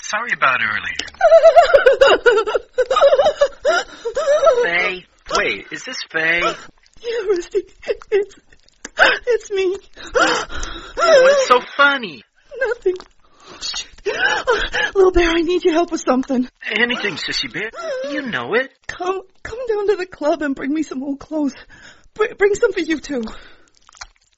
Sorry about earlier. Faye? Wait, is this Faye? Yeah, Rusty. It's me. What's so funny? Nothing. Shit. Little Bear, I need your help with something. Anything, Sissy Bear. You know it. Come down to the club and bring me some old clothes. Bring some for you, too.